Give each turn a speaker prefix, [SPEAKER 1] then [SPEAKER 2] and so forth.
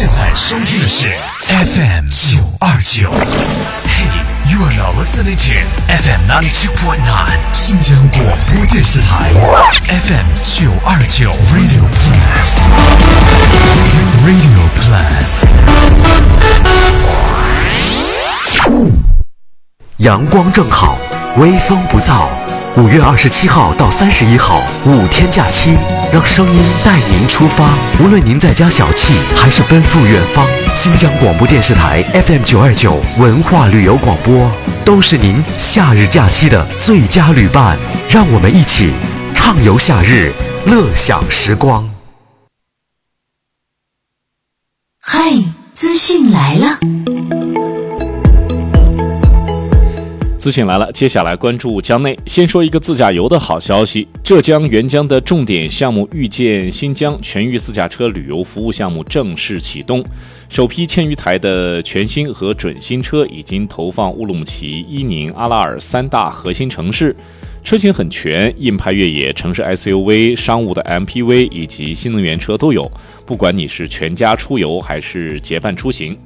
[SPEAKER 1] 现在收听的是 FM 929。Hey, you are now listening to FM 92.9 新疆广播电视台 FM 929 Radio Plus。Radio Plus。
[SPEAKER 2] 阳光正好，微风不燥。5月27号到31号5天假期，让声音带您出发。无论您在家小憩，还是奔赴远方，新疆广播电视台 FM 929文化旅游广播都是您夏日假期的最佳旅伴。让我们一起畅游夏日，乐享时光。
[SPEAKER 3] 嗨，资讯来了。
[SPEAKER 4] 资讯来了，接下来关注江内。先说一个自驾游的好消息，浙江援疆的重点项目遇见新疆全域自驾车旅游服务项目正式启动，首批1000余台的全新和准新车已经投放乌鲁木齐、伊宁、阿拉尔3大核心城市，车型很全，硬派越野、城市 SUV、商务的 MPV 以及新能源车都有，不管你是全家出游还是结伴出行，